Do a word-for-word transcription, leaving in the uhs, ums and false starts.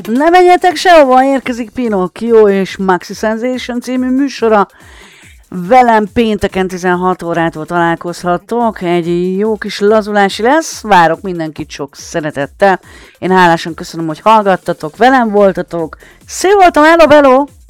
Ne menjetek sehova, érkezik Pinocchio és Maxi Sensation című műsora. Velem pénteken tizenhat órától találkozhattok, egy jó kis lazulási lesz, várok mindenkit sok szeretettel. Én hálásan köszönöm, hogy hallgattatok, velem voltatok. Szép voltam, hello, hello!